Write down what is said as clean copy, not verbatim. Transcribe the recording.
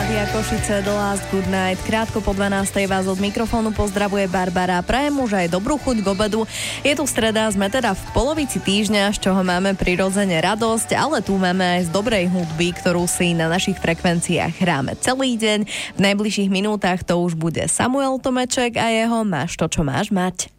Rádia Košice, The Last Good Night. Krátko po 12. vás od mikrofónu pozdravuje Barbara. Prajem už aj dobrú chuť k obedu. Je tu streda, sme teda v polovici týždňa, z čoho máme prirodzene radosť, ale tu máme aj z dobrej hudby, ktorú si na našich frekvenciách hráme celý deň. V najbližších minútach to už bude Samuel Tomeček a jeho Máš to, čo máš mať.